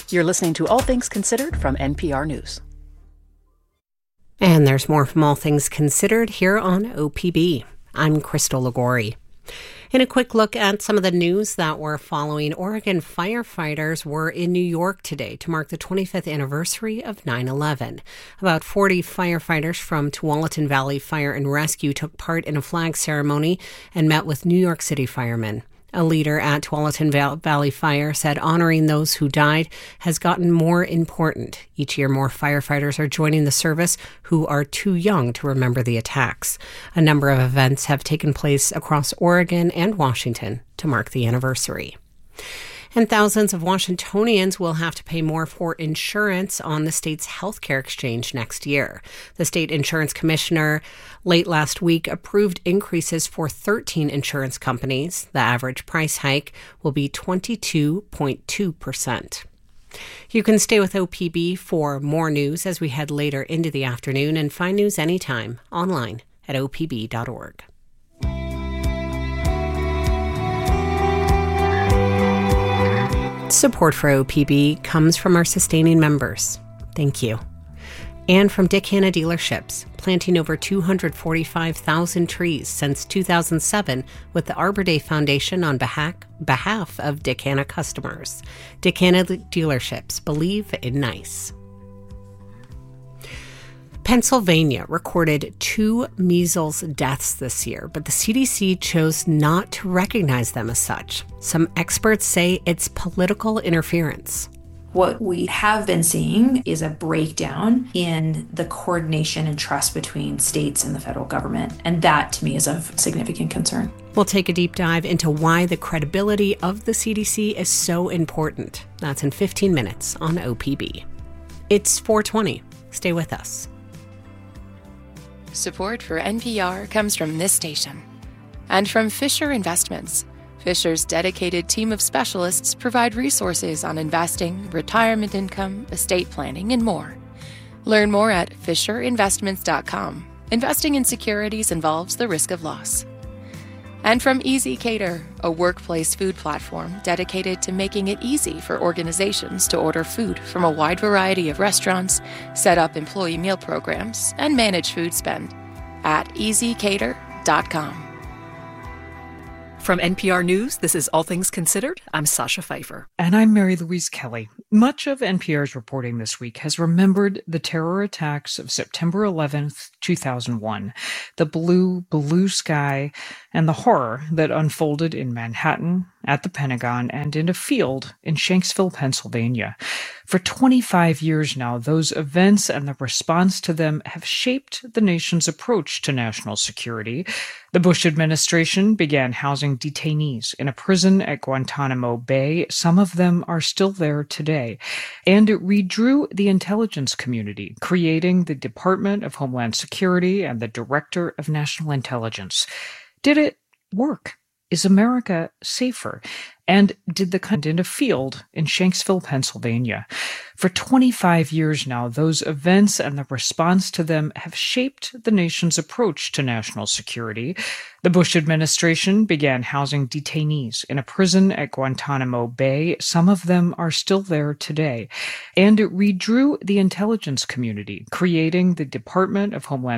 You're listening to All Things Considered from NPR News. And there's more from All Things Considered here on OPB. I'm Crystal Ligori. In a quick look at some of the news that we're following, Oregon firefighters were in New York today to mark the 25th anniversary of 9/11. About 40 firefighters from Tualatin Valley Fire and Rescue took part in a flag ceremony and met with New York City firemen. A leader at Tualatin Valley Fire said honoring those who died has gotten more important. Each year, more firefighters are joining the service who are too young to remember the attacks. A number of events have taken place across Oregon and Washington to mark the anniversary. And thousands of Washingtonians will have to pay more for insurance on the state's healthcare exchange next year. The state insurance commissioner late last week approved increases for 13 insurance companies. The average price hike will be 22.2%. You can stay with OPB for more news as we head later into the afternoon, and find news anytime online at opb.org. Support for OPB comes from our sustaining members. Thank you. And from Dick Hanna Dealerships, planting over 245,000 trees since 2007 with the Arbor Day Foundation on behalf of Dick Hanna customers. Dick Hanna Dealerships, believe in nice. Pennsylvania recorded 2 measles deaths this year, but the CDC chose not to recognize them as such. Some experts say it's political interference. What we have been seeing is a breakdown in the coordination and trust between states and the federal government, and that to me is of significant concern. We'll take a deep dive into why the credibility of the CDC is so important. That's in 15 minutes on OPB. It's 4:20. Stay with us. Support for NPR comes from this station and from Fisher Investments. Fisher's dedicated team of specialists provide resources on investing, retirement income, estate planning, and more. Learn more at fisherinvestments.com. Investing in securities involves the risk of loss. And from Easy Cater, a workplace food platform dedicated to making it easy for organizations to order food from a wide variety of restaurants, set up employee meal programs, and manage food spend at easycater.com. From NPR News, this is All Things Considered. I'm Sasha Pfeiffer. And I'm Mary Louise Kelly. Much of NPR's reporting this week has remembered the terror attacks of September 11th, 2001, the blue sky, and the horror that unfolded in Manhattan, at the Pentagon, and in a field in Shanksville, Pennsylvania. For 25 years now, those events and the response to them have shaped the nation's approach to national security. The Bush administration began housing detainees in a prison at Guantanamo Bay. Some of them are still there today. And it redrew the intelligence community, creating the Department of Homeland Security and the Director of National Intelligence. Did it work? Is America safer? And did the country in a field in Shanksville, Pennsylvania? For 25 years now, those events and the response to them have shaped the nation's approach to national security. The Bush administration began housing detainees in a prison at Guantanamo Bay. Some of them are still there today. And it redrew the intelligence community, creating the Department of Homeland